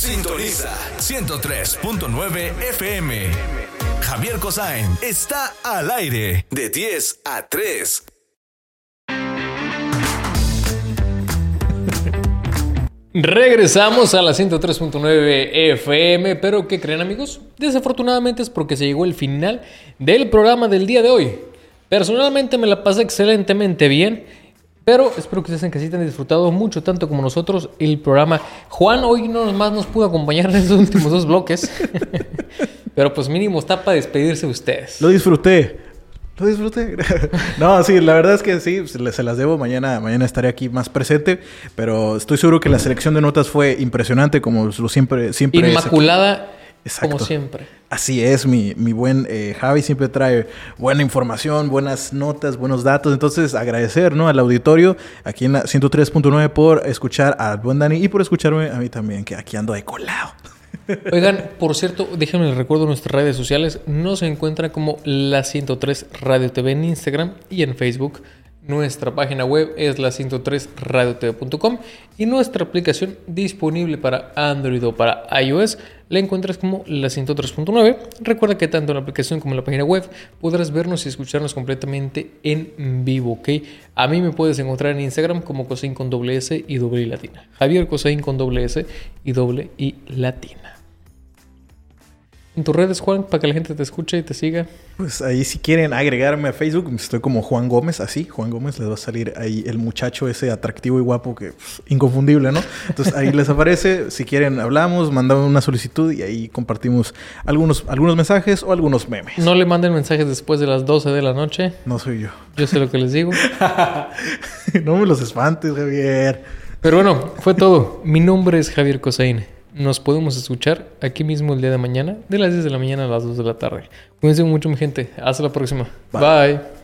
Sintoniza 103.9 FM. Javier Cossain está al aire de 10 a 3. Regresamos a la 103.9 FM, pero ¿qué creen, amigos? Desafortunadamente es porque se llegó el final del programa del día de hoy. Personalmente me la pasé excelentemente bien, pero espero que ustedes en casita han disfrutado mucho, tanto como nosotros, el programa. Juan hoy no más nos pudo acompañar en esos últimos dos bloques, pero pues mínimo está para despedirse de ustedes. Lo disfruté. No, sí, la verdad es que sí, se las debo. Mañana estaré aquí más presente, pero estoy seguro que la selección de notas fue impresionante, como lo siempre Inmaculada, exacto, como siempre. Así es, mi buen Javi siempre trae buena información, buenas notas, buenos datos. Entonces, agradecer, ¿no?, al auditorio aquí en la 103.9 por escuchar al buen Dani y por escucharme a mí también, que aquí ando de colado. Oigan, por cierto, déjenme les recuerdo nuestras redes sociales. Nos encuentran como La 103 Radio TV en Instagram y en Facebook. Nuestra página web es la103radiotv.com y nuestra aplicación disponible para Android o para iOS la encuentras como la 103.9. Recuerda que tanto en la aplicación como en la página web podrás vernos y escucharnos completamente en vivo, ¿ok? A mí me puedes encontrar en Instagram como Cossain con doble S y doble I latina. Javier Cossain con doble S y doble I latina. En tus redes, Juan, para que la gente te escuche y te siga. Pues ahí si quieren agregarme a Facebook, estoy como Juan Gómez, así, Juan Gómez, les va a salir ahí el muchacho ese atractivo y guapo que inconfundible, ¿no? Entonces ahí les aparece, si quieren hablamos, mandamos una solicitud y ahí compartimos algunos mensajes o algunos memes. No le manden mensajes después de las 12 de la noche. No soy yo. Yo sé lo que les digo. No me los espantes, Javier. Pero bueno, fue todo. Mi nombre es Javier Cossain. Nos podemos escuchar aquí mismo el día de mañana, de las 10 de la mañana a las 2 de la tarde. Cuídense mucho, mi gente. Hasta la próxima. Bye.